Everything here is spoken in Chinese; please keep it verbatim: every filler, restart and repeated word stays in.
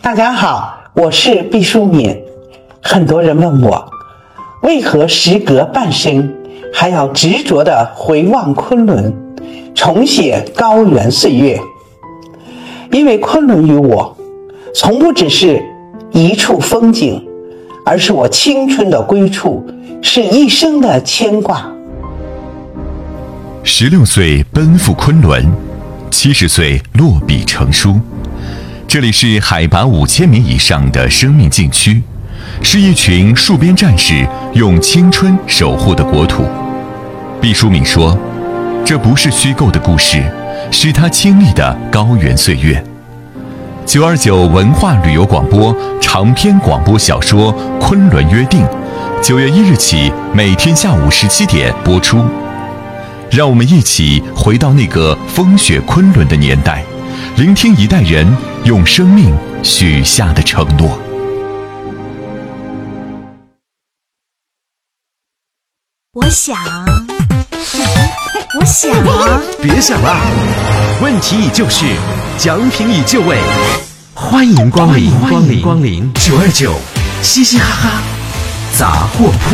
大家好，我是毕淑敏。很多人问我，为何时隔半生还要执着地回望昆仑，重写高原岁月？因为昆仑于我，从不只是一处风景，而是我青春的归处，是一生的牵挂。 十六岁奔赴昆仑，七十岁落笔成书。这里是海拔五千米以上的生命禁区，是一群戍边战士用青春守护的国土。毕淑敏说，这不是虚构的故事，是他亲历的高原岁月。九二九文化旅游广播长篇广播小说《昆仑约定》，九月一日起每天下午十七点播出。让我们一起回到那个风雪昆仑的年代，聆听一代人用生命许下的承诺。 我想，我想， 别想了，问题已就绪，奖品已就位，欢迎光临，欢迎光临九二九，嘻嘻哈哈，杂货铺。